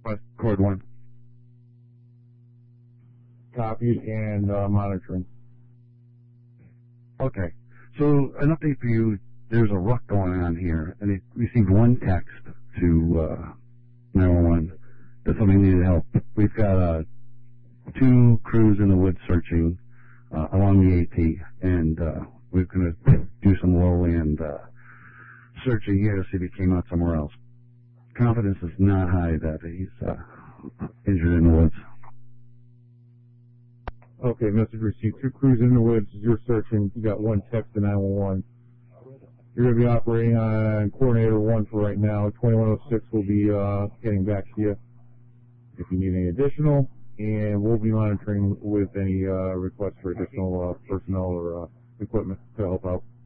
Cord 1. Copied and monitoring. Okay. So an update for you. There's a ruck going on here, and it received one text to 911 that somebody needed help. We've got 2 crews in the woods searching along the AT, and we're going to do some lowland searching here to see if he came out somewhere else. Confidence is not high that he's injured in the woods. Okay, message received. 2 crews in the woods. You're searching. You got 1 text to 911. You're going to be operating on Coordinator 1 for right now. 2106 will be getting back to you if you need any additional, and we'll be monitoring with any requests for additional personnel or equipment to help out.